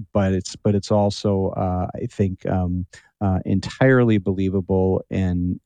it's also I think entirely believable and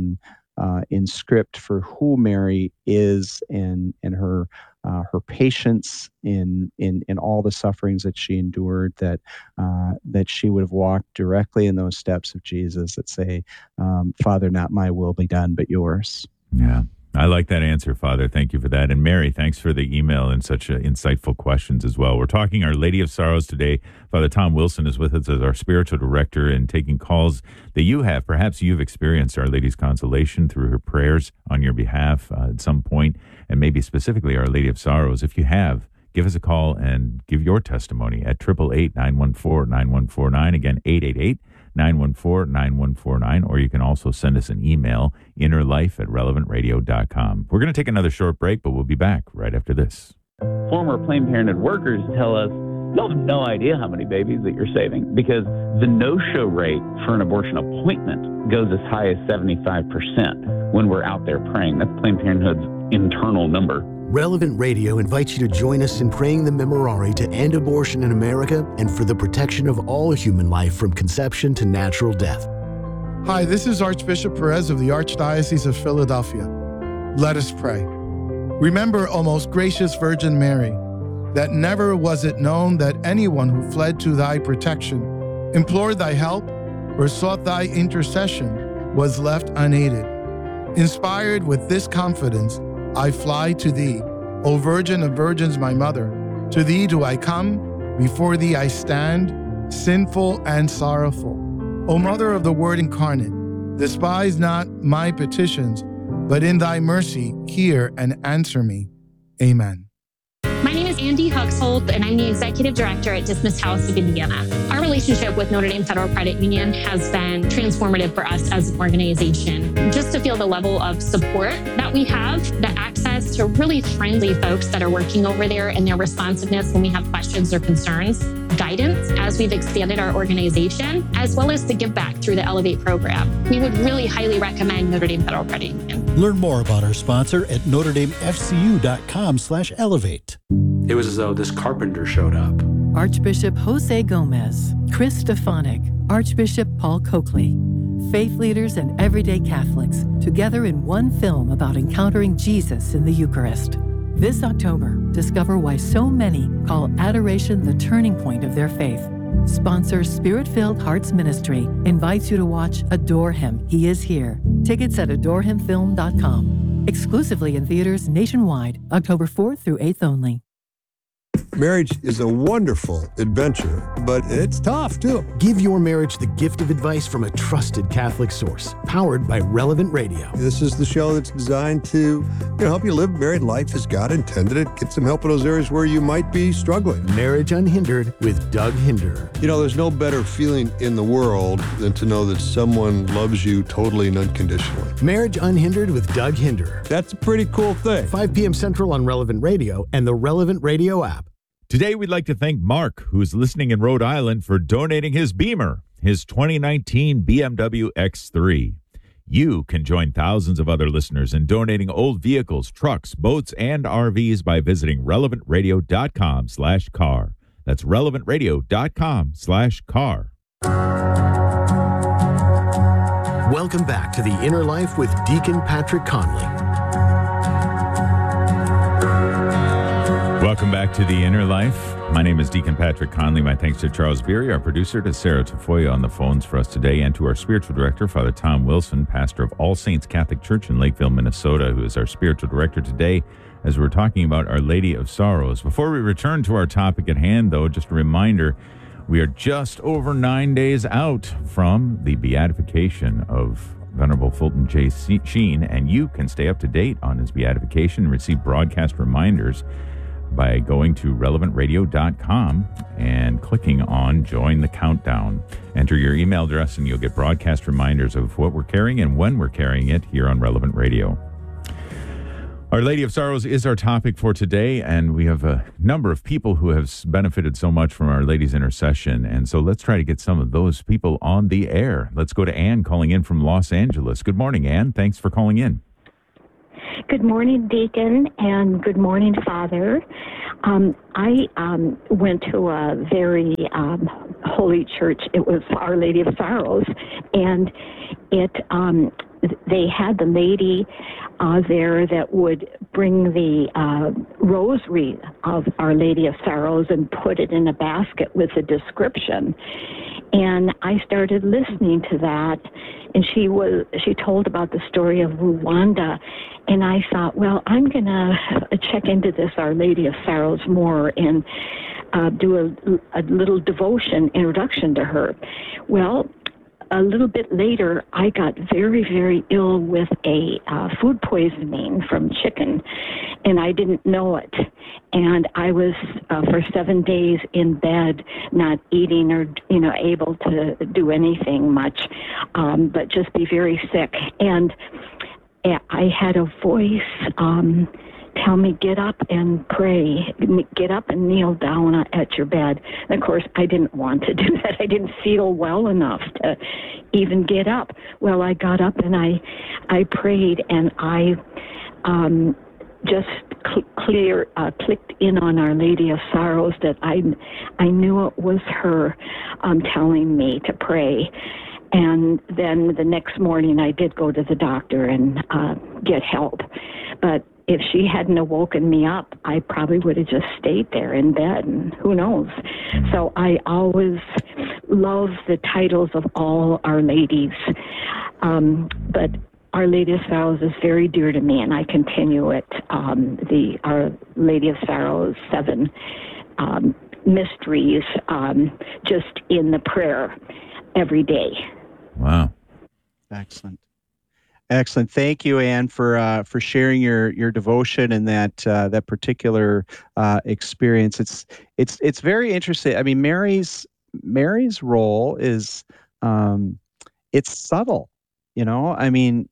in script for who Mary is and her patience in all the sufferings that she endured, that she would have walked directly in those steps of Jesus that say, Father, not my will be done, but yours. Yeah. I like that answer, Father. Thank you for that. And Mary, thanks for the email and such insightful questions as well. We're talking Our Lady of Sorrows today. Father Tom Wilson is with us as our spiritual director and taking calls that you have. Perhaps you've experienced Our Lady's consolation through her prayers on your behalf at some point, and maybe specifically Our Lady of Sorrows. If you have, give us a call and give your testimony at 888-914-9149. Again, 888-914-9149, or you can also send us an email, innerlife@relevantradio.com. We're going to take another short break, but we'll be back right after this. Former Planned Parenthood workers tell us, you'll have no idea how many babies that you're saving, because the no-show rate for an abortion appointment goes as high as 75% when we're out there praying. That's Planned Parenthood's internal number. Relevant Radio invites you to join us in praying the Memorare to end abortion in America and for the protection of all human life from conception to natural death. Hi, this is Archbishop Perez of the Archdiocese of Philadelphia. Let us pray. Remember, O most gracious Virgin Mary, that never was it known that anyone who fled to thy protection, implored thy help, or sought thy intercession was left unaided. Inspired with this confidence, I fly to thee, O Virgin of Virgins, my mother. To thee do I come, before thee I stand, sinful and sorrowful. O Mother of the Word incarnate, despise not my petitions, but in thy mercy hear and answer me. Amen. My name is Andy Huxholt, and I'm the Executive Director at Dismissed House of Indiana. Our relationship with Notre Dame Federal Credit Union has been transformative for us as an organization. Just to feel the level of support that we have, the access to really friendly folks that are working over there and their responsiveness when we have questions or concerns, guidance as we've expanded our organization, as well as the give back through the Elevate program. We would really highly recommend Notre Dame Federal Credit Union. Learn more about our sponsor at NotreDameFCU.com/elevate. It was as though this carpenter showed up. Archbishop Jose Gomez, Chris Stefanik, Archbishop Paul Coakley. Faith leaders and everyday Catholics together in one film about encountering Jesus in the Eucharist. This October, discover why so many call adoration the turning point of their faith. Sponsor Spirit-Filled Hearts Ministry invites you to watch Adore Him, He Is Here. Tickets at adorehimfilm.com. Exclusively in theaters nationwide, October 4th through 8th only. Marriage is a wonderful adventure, but it's tough, too. Give your marriage the gift of advice from a trusted Catholic source, powered by Relevant Radio. This is the show that's designed to help you live married life as God intended it, get some help in those areas where you might be struggling. Marriage Unhindered with Doug Hinder. There's no better feeling in the world than to know that someone loves you totally and unconditionally. Marriage Unhindered with Doug Hinder. That's a pretty cool thing. 5 p.m. Central on Relevant Radio and the Relevant Radio app. Today, we'd like to thank Mark, who's listening in Rhode Island, for donating his Beamer, his 2019 BMW X3. You can join thousands of other listeners in donating old vehicles, trucks, boats, and RVs by visiting relevantradio.com/car. That's relevantradio.com/car. Welcome back to The Inner Life with Deacon Patrick Conley. Welcome back to The Inner Life. My name is Deacon Patrick Conley. My thanks to Charles Beery, our producer, to Sarah Tafoya on the phones for us today, and to our spiritual director, Father Tom Wilson, pastor of All Saints Catholic Church in Lakeville, Minnesota, who is our spiritual director today as we're talking about Our Lady of Sorrows. Before we return to our topic at hand, though, just a reminder, we are just over 9 days out from the beatification of Venerable Fulton J. Sheen, and you can stay up to date on his beatification and receive broadcast reminders by going to relevantradio.com and clicking on Join the Countdown. Enter your email address and you'll get broadcast reminders of what we're carrying and when we're carrying it here on Relevant Radio. Our Lady of Sorrows is our topic for today, and we have a number of people who have benefited so much from Our Lady's intercession, and so let's try to get some of those people on the air. Let's go to Ann calling in from Los Angeles. Good morning, Ann. Thanks for calling in. Good morning, Deacon, and good morning, Father. I went to a very holy church. It was Our Lady of Sorrows, and they had the lady there that would bring the rosary of Our Lady of Sorrows and put it in a basket with a description. And I started listening to that, and she told about the story of Rwanda, and I thought, well, I'm going to check into this Our Lady of Sorrows more and do a little devotion introduction to her. Well, a little bit later, I got very, very ill with a food poisoning from chicken, and I didn't know it. And I was for 7 days in bed, not eating or able to do anything much, but just be very sick. And I had a voice tell me, get up and pray, get up and kneel down at your bed. And of course, I didn't want to do that. I didn't feel well enough to even get up. Well, I got up and I prayed, and I just clicked in on Our Lady of Sorrows, that I knew it was her telling me to pray. And then the next morning, I did go to the doctor and get help. But if she hadn't awoken me up, I probably would have just stayed there in bed, and who knows. So I always love the titles of all Our Ladies. But Our Lady of Sorrows is very dear to me, and I continue it. Our Lady of Sorrows 7 mysteries, just in the prayer every day. Wow. Excellent. Excellent. Thank you, Anne, for sharing your devotion and that particular experience. It's very interesting. I mean, Mary's role is it's subtle. I mean,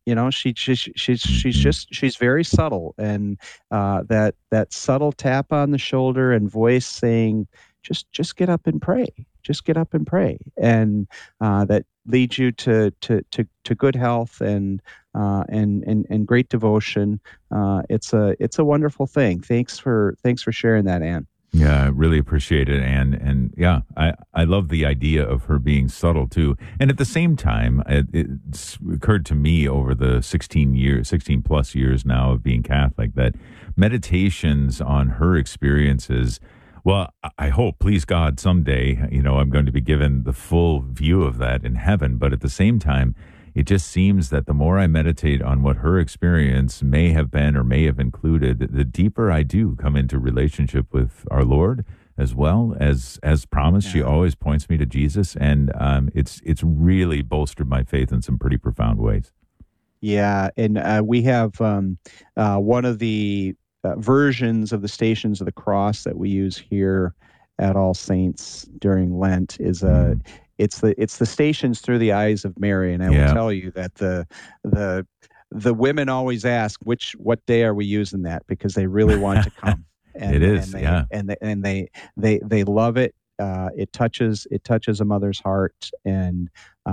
she's very subtle, and that subtle tap on the shoulder and voice saying, just get up and pray. Just get up and pray, and that leads you to good health and great devotion. It's a wonderful thing. Thanks for sharing that, Anne. Yeah, I really appreciate it, Anne. And yeah, I love the idea of her being subtle too. And at the same time, it's occurred to me over the 16 plus years now of being Catholic, that meditations on her experiences, well, I hope, please God, someday, I'm going to be given the full view of that in heaven. But at the same time, it just seems that the more I meditate on what her experience may have been or may have included, the deeper I do come into relationship with our Lord, as well as promised. Yeah. She always points me to Jesus, and it's really bolstered my faith in some pretty profound ways. Yeah, and we have one of the versions of the Stations of the Cross that we use here at All Saints during Lent is it's the Stations through the eyes of Mary, and I will tell you that the women always ask what day are we using that, because they really want to come. And, it is, and they love it. It touches a mother's heart, and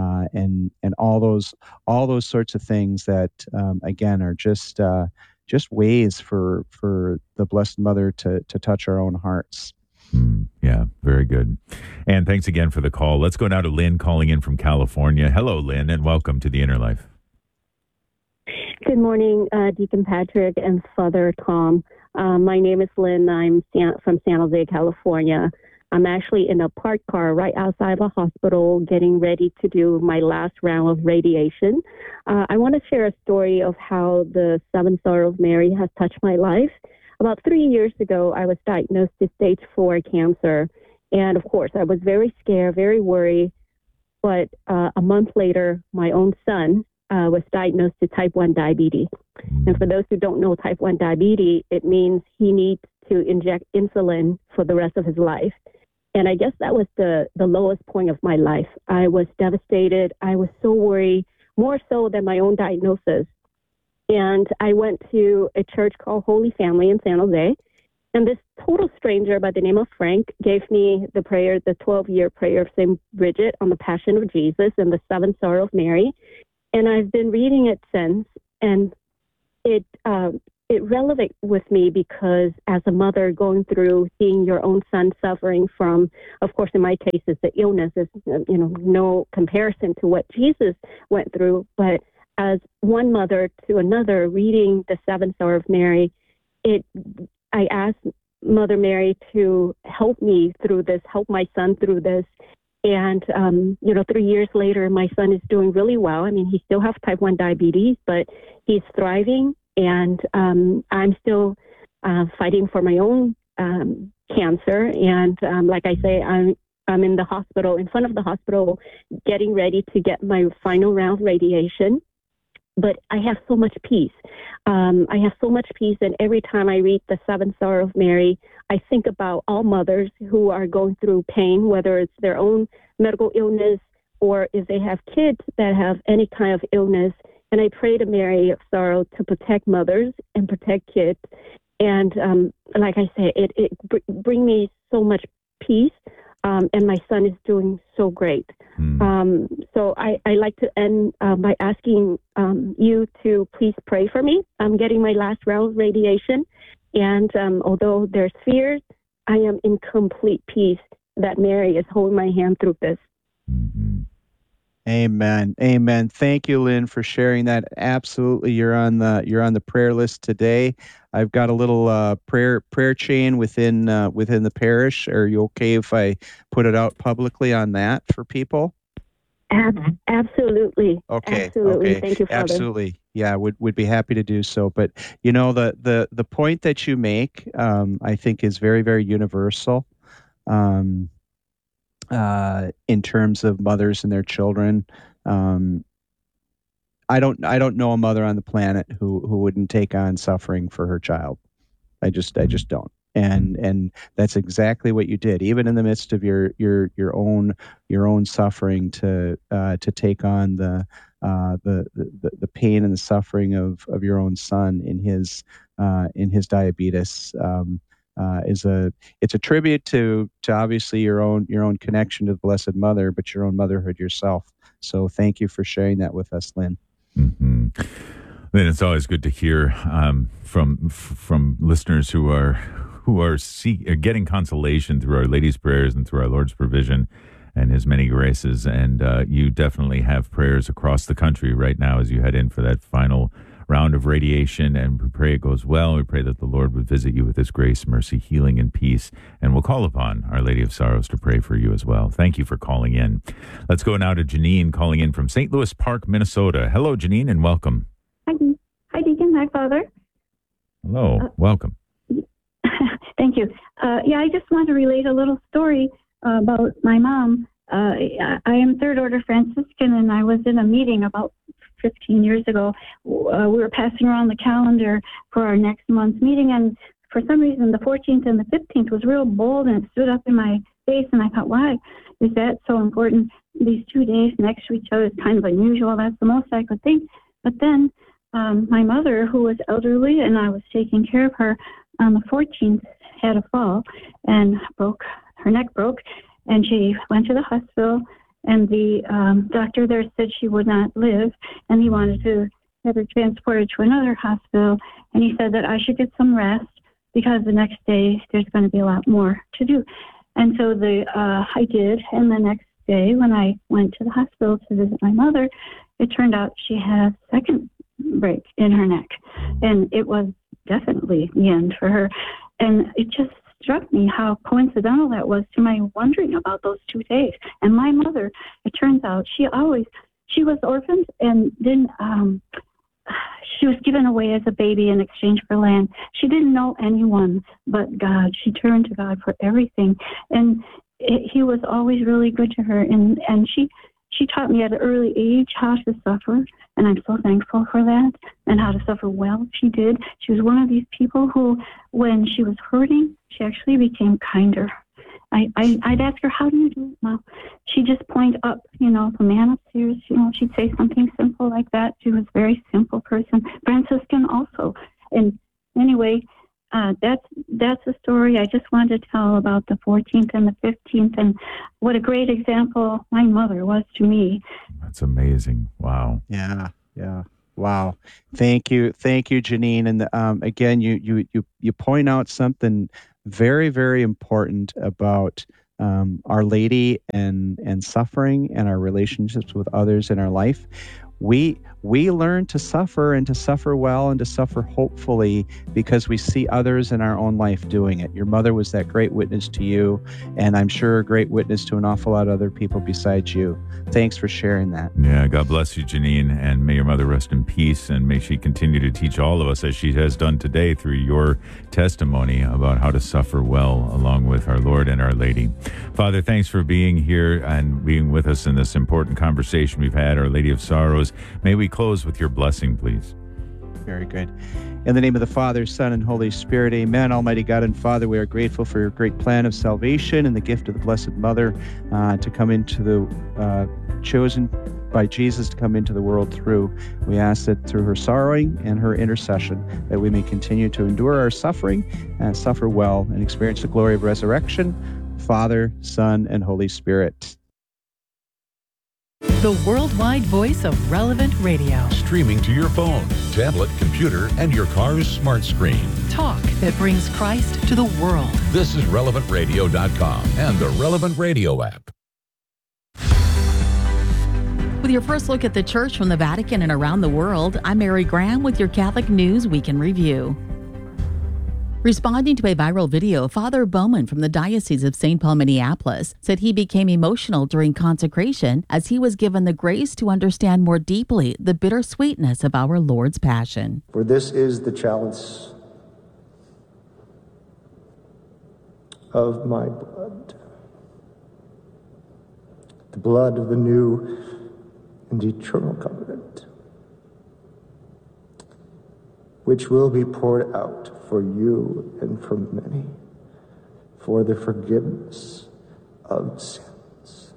all those sorts of things that again are just ways for the Blessed Mother to touch our own hearts. Yeah, very good. And thanks again for the call. Let's go now to Lynn calling in from California. Hello, Lynn, and welcome to the Inner Life. Good morning, Deacon Patrick and Father Tom. My name is Lynn. I'm from San Jose, California. I'm actually in a parked car right outside of a hospital getting ready to do my last round of radiation. I want to share a story of how the Seven Sorrows of Mary has touched my life. About 3 years ago, I was diagnosed with stage 4 cancer. And of course, I was very scared, very worried. But a month later, my own son was diagnosed with type 1 diabetes. And for those who don't know type 1 diabetes, it means he needs to inject insulin for the rest of his life. And I guess that was the lowest point of my life. I was devastated. I was so worried, more so than my own diagnosis. And I went to a church called Holy Family in San Jose. And this total stranger by the name of Frank gave me the prayer, the 12-year prayer of St. Bridget on the Passion of Jesus and the Seven Sorrows of Mary. And I've been reading it since. And it resonates with me because as a mother going through seeing your own son suffering from, of course, in my case, it's the illness is, no comparison to what Jesus went through. But as one mother to another, reading the Seventh Hour of Mary, I asked Mother Mary to help me through this, help my son through this. And, 3 years later, my son is doing really well. I mean, he still has type 1 diabetes, but he's thriving. And I'm still fighting for my own cancer. And like I say, I'm in the hospital, in front of the hospital, getting ready to get my final round radiation. But I have so much peace. I have so much peace. And every time I read the Seventh Hour of Mary, I think about all mothers who are going through pain, whether it's their own medical illness or if they have kids that have any kind of illness. And I pray to Mary of Sorrow to protect mothers and protect kids. And like I say, it brings me so much peace. And my son is doing so great. So I like to end by asking you to please pray for me. I'm getting my last round of radiation. And although there's fears, I am in complete peace that Mary is holding my hand through this. Amen. Amen. Thank you, Lynn, for sharing that. Absolutely. You're on the prayer list today. I've got a little prayer chain within the parish. Are you okay if I put it out publicly on that for people? Absolutely. Okay. Absolutely. Okay. Thank you, Father. Absolutely. Yeah, would be happy to do so. But the point that you make, I think, is very, very universal. In terms of mothers and their children, I don't know a mother on the planet who wouldn't take on suffering for her child. I just don't. And that's exactly what you did, even in the midst of your own suffering, to take on the pain and the suffering of your own son in his diabetes. It's a tribute to obviously your own connection to the Blessed Mother, but your own motherhood yourself. So thank you for sharing that with us, Lynn. Mm-hmm. Lynn, it's always good to hear from listeners who are getting consolation through Our Lady's prayers and through our Lord's provision and His many graces. And you definitely have prayers across the country right now as you head in for that final round of radiation, and we pray it goes well. We pray that the Lord would visit you with His grace, mercy, healing, and peace. And we'll call upon Our Lady of Sorrows to pray for you as well. Thank you for calling in. Let's go now to Janine calling in from St. Louis Park, Minnesota. Hello, Janine, and welcome. Hi, Deacon. Hi, Father. Hello. Welcome. Thank you. I just want to relate a little story about my mom. I am Third Order Franciscan, and I was in a meeting about 15 years ago. We were passing around the calendar for our next month's meeting, and for some reason the 14th and the 15th was real bold, and it stood up in my face, and I thought, why is that so important? These 2 days next to each other is kind of unusual. That's the most I could think. But then my mother, who was elderly, and I was taking care of her, on the 14th had a fall and her neck broke, and she went to the hospital. And the doctor there said she would not live, and he wanted to have her transported to another hospital. And he said that I should get some rest because the next day there's going to be a lot more to do. And so I did. And the next day when I went to the hospital to visit my mother, it turned out she had a second break in her neck. And it was definitely the end for her. And it just struck me how coincidental that was to my wondering about those 2 days. And my mother, it turns out, she was orphaned and didn't, she was given away as a baby in exchange for land. She didn't know anyone but God. She turned to God for everything. And He was always really good to her. And she taught me at an early age how to suffer, and I'm so thankful for that, and how to suffer well. She did. She was one of these people who, when she was hurting, she actually became kinder. I'd ask her, how do you do it now? She'd just point up, the man upstairs, she'd say something simple like that. She was a very simple person. Franciscan also. And anyway, that's a story I just wanted to tell about the 14th and the 15th, and what a great example my mother was to me. That's amazing. Wow. Yeah. Wow. Thank you, Janine. And again, you point out something very, very important about Our Lady and suffering and our relationships with others in our life. We learn to suffer and to suffer well and to suffer hopefully because we see others in our own life doing it. Your mother was that great witness to you, and I'm sure a great witness to an awful lot of other people besides you. Thanks for sharing that. Yeah, God bless you, Janine, and may your mother rest in peace, and may she continue to teach all of us, as she has done today through your testimony, about how to suffer well along with our Lord and Our Lady. Father, thanks for being here and being with us in this important conversation we've had, Our Lady of Sorrows. May we close with your blessing, please. Very good. In the name of the Father, Son, and Holy Spirit, amen. Almighty God and Father, we are grateful for your great plan of salvation and the gift of the Blessed Mother to come into the chosen by Jesus to come into the world through. We ask that through her sorrowing and her intercession that we may continue to endure our suffering and suffer well and experience the glory of resurrection. Father, Son, and Holy Spirit. The worldwide voice of Relevant Radio. Streaming to your phone, tablet, computer, and your car's smart screen. Talk that brings Christ to the world. This is RelevantRadio.com and the Relevant Radio app. With your first look at the church from the Vatican and around the world, I'm Mary Graham with your Catholic News Week in Review. Responding to a viral video, Father Bowman from the Diocese of St. Paul, Minneapolis, said he became emotional during consecration as he was given the grace to understand more deeply the bittersweetness of our Lord's Passion. For this is the chalice of my blood, the blood of the new and eternal covenant, which will be poured out for you and for many, for the forgiveness of sins.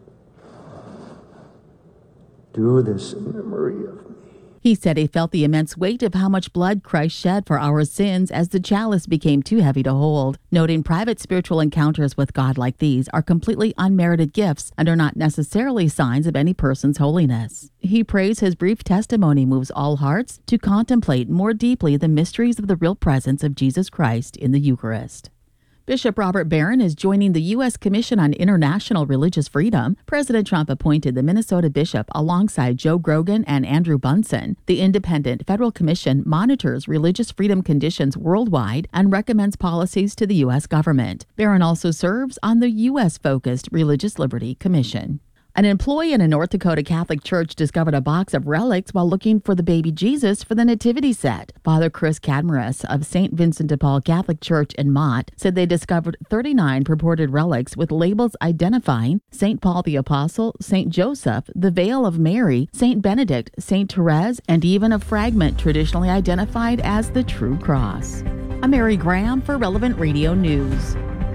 Do this in memory of me. He said he felt the immense weight of how much blood Christ shed for our sins as the chalice became too heavy to hold, noting private spiritual encounters with God like these are completely unmerited gifts and are not necessarily signs of any person's holiness. He prays his brief testimony moves all hearts to contemplate more deeply the mysteries of the real presence of Jesus Christ in the Eucharist. Bishop Robert Barron is joining the U.S. Commission on International Religious Freedom. President Trump appointed the Minnesota bishop alongside Joe Grogan and Andrew Bunson. The independent federal commission monitors religious freedom conditions worldwide and recommends policies to the U.S. government. Barron also serves on the U.S.-focused Religious Liberty Commission. An employee in a North Dakota Catholic church discovered a box of relics while looking for the baby Jesus for the nativity set. Father Chris Cadmaris of St. Vincent de Paul Catholic Church in Mott said they discovered 39 purported relics with labels identifying St. Paul the Apostle, St. Joseph, the Veil of Mary, St. Benedict, St. Therese, and even a fragment traditionally identified as the True Cross. I'm Mary Graham for Relevant Radio News.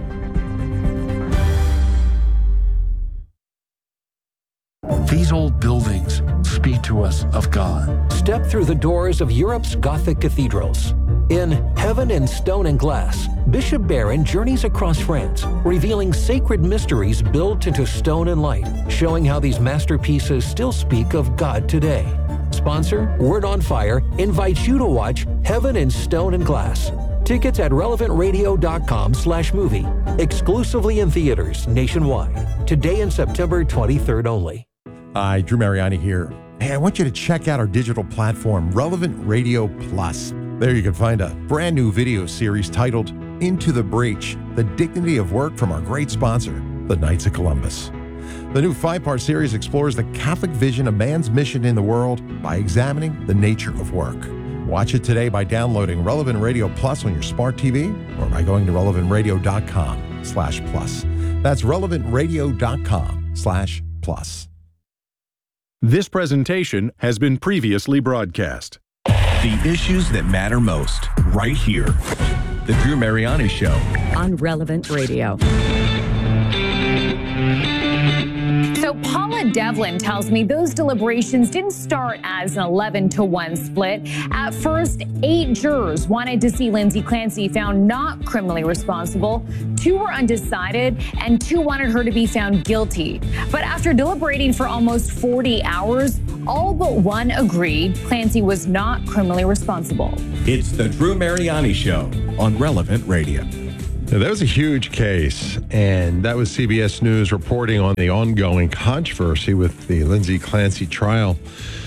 These old buildings speak to us of God. Step through the doors of Europe's Gothic cathedrals. In Heaven in Stone and Glass, Bishop Barron journeys across France, revealing sacred mysteries built into stone and light, showing how these masterpieces still speak of God today. Sponsor, Word on Fire, invites you to watch Heaven in Stone and Glass. Tickets at relevantradio.com/movie. Exclusively in theaters nationwide. Today and September 23rd only. Hi, Drew Mariani here. Hey, I want you to check out our digital platform, Relevant Radio Plus. There you can find a brand new video series titled Into the Breach, The Dignity of Work from our great sponsor, the Knights of Columbus. The new 5-part series explores the Catholic vision of man's mission in the world by examining the nature of work. Watch it today by downloading Relevant Radio Plus on your smart TV or by going to relevantradio.com/plus. That's relevantradio.com/plus. This presentation has been previously broadcast. The issues that matter most, right here. The Drew Mariani Show on Relevant Radio. So But Paula Devlin tells me those deliberations didn't start as an 11-1 split. At first, 8 jurors wanted to see Lindsay Clancy found not criminally responsible, 2 were undecided, and 2 wanted her to be found guilty. But after deliberating for almost 40 hours, all but 1 agreed Clancy was not criminally responsible. It's the Drew Mariani Show on Relevant Radio. Now, that was a huge case, and that was CBS News reporting on the ongoing controversy with the Lindsay Clancy trial.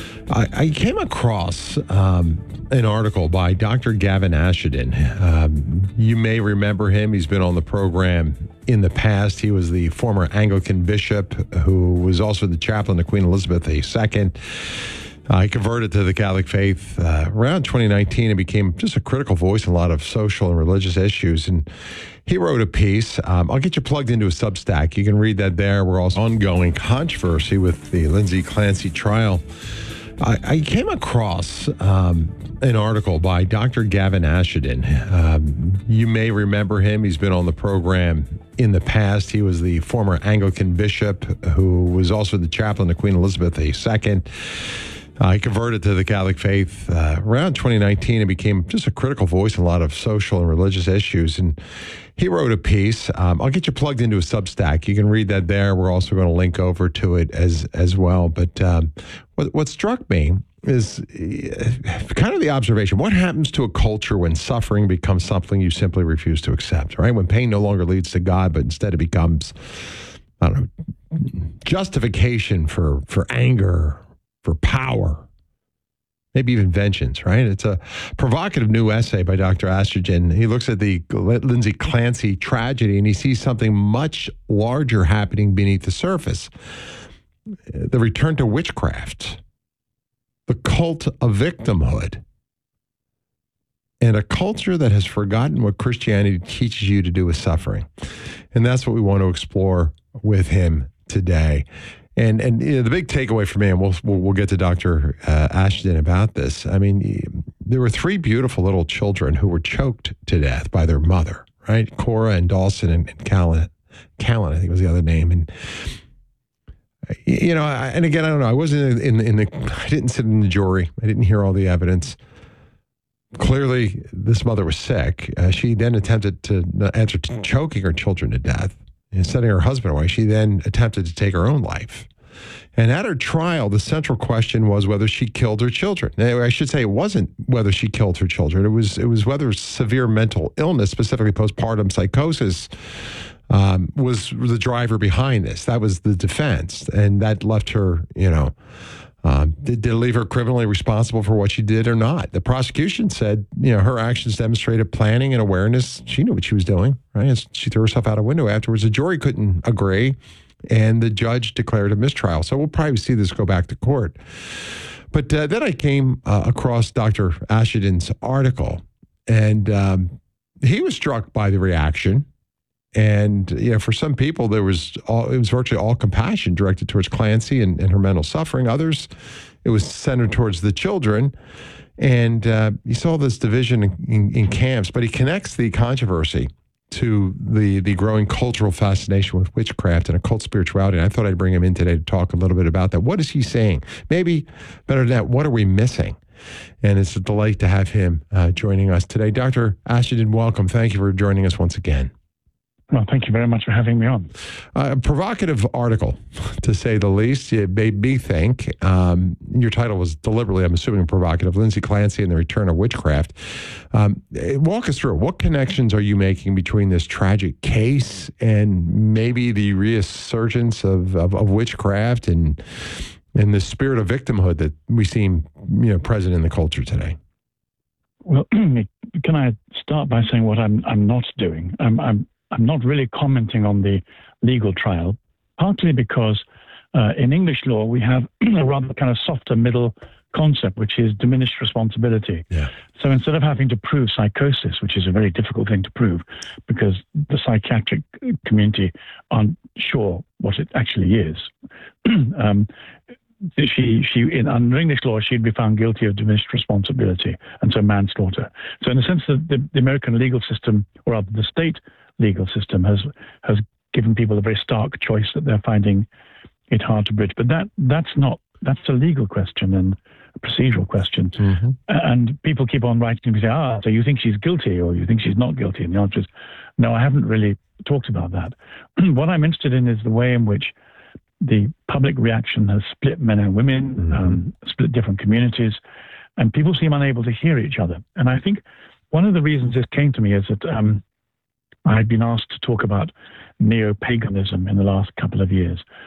I came across an article by Dr. Gavin Ashenden. You may remember him. He's been on the program in the past. He was the former Anglican bishop who was also the chaplain to Queen Elizabeth II. He converted to the Catholic faith around 2019 and became just a critical voice in a lot of social and religious issues. And he wrote a piece. I'll get you plugged into a Substack. You can read that there. We're also ongoing controversy with the Lindsay Clancy trial. I came across an article by Dr. Gavin Ashenden. You may remember him. He's been on the program in the past. He was the former Anglican bishop who was also the chaplain to Queen Elizabeth II. He converted to the Catholic faith around 2019 and became just a critical voice in a lot of social and religious issues. And he wrote a piece. I'll get you plugged into a Substack. You can read that there. We're also going to link over to it as well. But what struck me is kind of the observation. What happens to a culture when suffering becomes something you simply refuse to accept, right? When pain no longer leads to God, but instead it becomes, I don't know, justification for anger, for power, maybe even vengeance, right? It's a provocative new essay by Dr. Ashenden. He looks at the Lindsay Clancy tragedy and he sees something much larger happening beneath the surface. The return to witchcraft, the cult of victimhood, and a culture that has forgotten what Christianity teaches you to do with suffering. And that's what we want to explore with him today. And you know, the big takeaway for me, and we'll get to Dr. Ashenden about this. I mean, there were 3 beautiful little children who were choked to death by their mother, right? Cora and Dawson and Callan, I think was the other name. And you know, and again, I don't know. I wasn't I didn't sit in the jury. I didn't hear all the evidence. Clearly, this mother was sick. She then attempted to answer to choking her children to death. And sending her husband away, she then attempted to take her own life. And at her trial, the central question was whether she killed her children. I should say it wasn't whether she killed her children. It was whether severe mental illness, specifically postpartum psychosis, was the driver behind this. That was the defense. And that left her, you know, did it leave her criminally responsible for what she did or not? The prosecution said, you know, her actions demonstrated planning and awareness. She knew what she was doing, right? And she threw herself out a window afterwards. The jury couldn't agree, and the judge declared a mistrial. So we'll probably see this go back to court. But then I came across Dr. Ashenden's article, and he was struck by the reaction. And you know, for some people, it was virtually all compassion directed towards Clancy and her mental suffering. Others, it was centered towards the children. And you saw this division in camps, but he connects the controversy to the growing cultural fascination with witchcraft and occult spirituality. And I thought I'd bring him in today to talk a little bit about that. What is he saying? Maybe better than that, what are we missing? And it's a delight to have him joining us today. Dr. Ashenden, welcome. Thank you for joining us once again. Well, thank you very much for having me on. A provocative article, to say the least. It made me think. Your title was deliberately, I'm assuming, provocative. Lindsay Clancy and the Return of Witchcraft. Walk us through. What connections are you making between this tragic case and maybe the resurgence of witchcraft and the spirit of victimhood that we seem, you know, present in the culture today? Well, can I start by saying what I'm not doing? I'm not really commenting on the legal trial, partly because in English law, we have a rather kind of softer middle concept, which is diminished responsibility. Yeah. So instead of having to prove psychosis, which is a very difficult thing to prove because the psychiatric community aren't sure what it actually is, under English law, she'd be found guilty of diminished responsibility, and so manslaughter. So in the sense that the American legal system, or rather the state legal system, has given people a very stark choice that they're finding it hard to bridge. But that's a legal question and a procedural question. Mm-hmm. And people keep on writing and say, so you think she's guilty or you think she's not guilty? And the answer is, no, I haven't really talked about that. What I'm interested in is the way in which the public reaction has split men and women, split different communities, and people seem unable to hear each other. And I think one of the reasons this came to me is that I've been asked to talk about neo-paganism in the last couple of years.